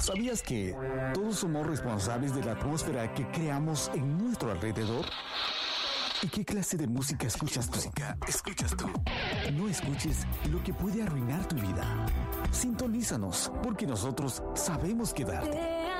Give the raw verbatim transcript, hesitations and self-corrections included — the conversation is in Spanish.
¿Sabías que todos somos responsables de la atmósfera que creamos en nuestro alrededor? ¿Y qué clase de música escuchas tú? Música escuchas tú. No escuches lo que puede arruinar tu vida. Sintonízanos, porque nosotros sabemos quedarte.